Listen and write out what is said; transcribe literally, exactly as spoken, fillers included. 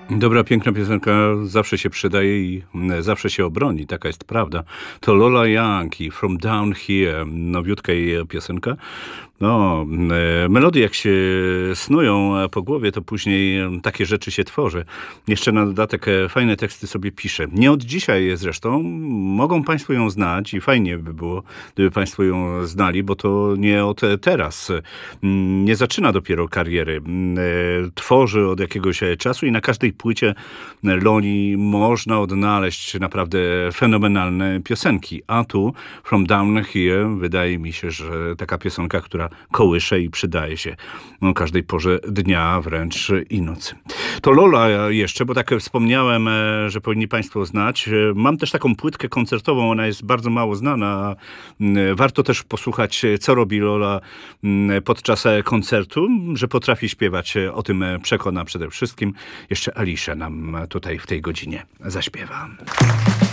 Dobra, piękna piosenka zawsze się przydaje i mm, zawsze się obroni, taka jest prawda. To Lola Young i From Down Here, nowiutka jej piosenka. No, e, melodie jak się snują po głowie, to później e, takie rzeczy się tworzy. Jeszcze na dodatek e, fajne teksty sobie pisze. Nie od dzisiaj zresztą, mogą państwo ją znać i fajnie by było, gdyby państwo ją znali, bo to nie od teraz. Mm, Nie zaczyna dopiero kariery. Mm, e, Tworzy od jakiegoś e, czasu i na każdej płycie Loli można odnaleźć naprawdę fenomenalne piosenki. A tu From Down Here wydaje mi się, że taka piosenka, która kołysze i przydaje się o każdej porze dnia, wręcz i nocy. To Lola jeszcze, bo tak wspomniałem, e, że powinni państwo znać. E, Mam też taką płytkę koncertową, ona jest bardzo mało znana. M, Warto też posłuchać, e, co robi Lola m, podczas e, koncertu, że potrafi śpiewać. e, O tym e, przekona przede wszystkim. Jeszcze Alicia nam tutaj w tej godzinie zaśpiewa.